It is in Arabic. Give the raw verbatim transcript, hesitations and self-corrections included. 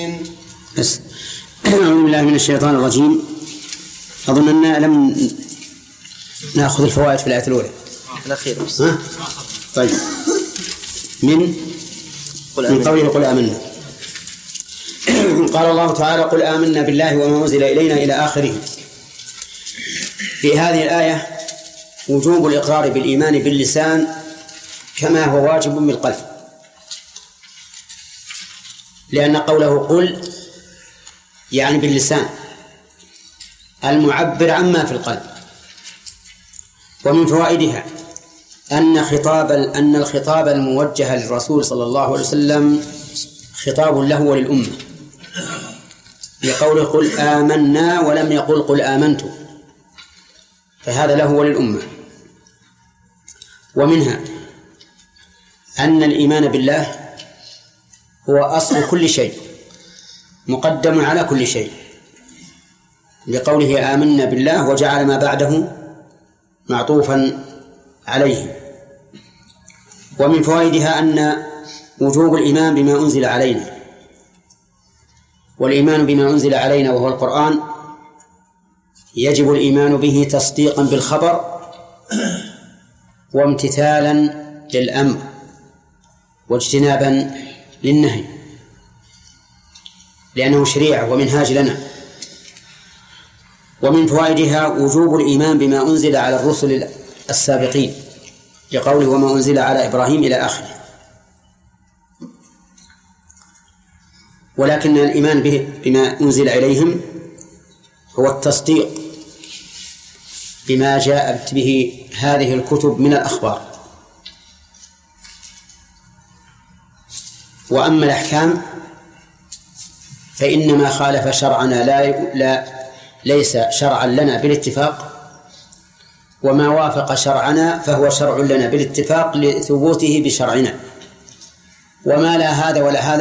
الرجيم. بس أعوذ بالله من الشيطان الرجيم. أظن أننا لم نأخذ الفوائد في الآية الأولى الأخيرة. ها؟ طيب من من قوله قل آمنا. قال الله تعالى قل آمنا بالله وما أنزل إلينا إلى آخره. في هذه الآية وجوب الإقرار بالإيمان باللسان كما هو واجب بالقلب، لأن قوله قل يعني باللسان المعبر عما في القلب. ومن فوائدها أن خطاب أن الخطاب الموجه للرسول صلى الله عليه وسلم خطاب له وللأمة، بقوله قل آمنا ولم يقل قل آمنت، فهذا له وللأمة. ومنها أن الإيمان بالله هو أصل كل شيء، مقدم على كل شيء، لقوله آمنا بالله وجعل ما بعده معطوفا عليه. ومن فوائدها أن وجوب الإيمان بما أنزل علينا، والإيمان بما أنزل علينا وهو القرآن يجب الإيمان به تصديقا بالخبر وامتثالا للأمر واجتنابا للنهي، لأنه شريعة ومنهاج لنا. ومن فوائدها وجوب الإيمان بما أنزل على الرسل السابقين، لقوله وما أنزل على إبراهيم إلى آخره. ولكن الإيمان به بما أنزل إليهم هو التصديق بما جاءت به هذه الكتب من الأخبار. وأما الأحكام فإنما خالف شرعنا لا, لا ليس شرعا لنا بالاتفاق، وما وافق شرعنا فهو شرع لنا بالاتفاق لثبوته بشرعنا، وما لا هذا ولا هذا